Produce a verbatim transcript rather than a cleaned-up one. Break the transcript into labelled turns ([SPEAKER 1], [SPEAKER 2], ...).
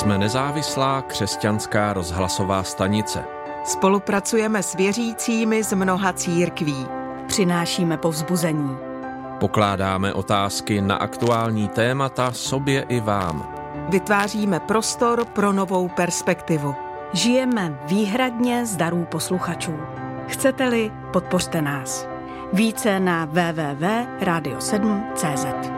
[SPEAKER 1] Jsme nezávislá křesťanská rozhlasová stanice.
[SPEAKER 2] Spolupracujeme s věřícími z mnoha církví.
[SPEAKER 3] Přinášíme povzbuzení.
[SPEAKER 1] Pokládáme otázky na aktuální témata sobě i vám.
[SPEAKER 2] Vytváříme prostor pro novou perspektivu.
[SPEAKER 3] Žijeme výhradně z darů posluchačů. Chcete-li, podpořte nás. Více na w w w tečka radio sedm tečka c z.